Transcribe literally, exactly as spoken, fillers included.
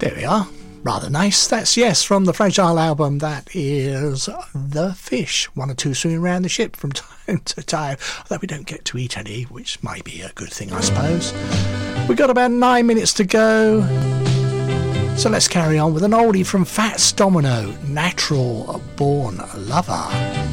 There we are. Rather nice. That's Yes from the Fragile album. That is The Fish. One or two swimming around the ship from time to time. Although we don't get to eat any, which might be a good thing, I suppose. We've got about nine minutes to go. So let's carry on with an oldie from Fats Domino, Natural Born Lover.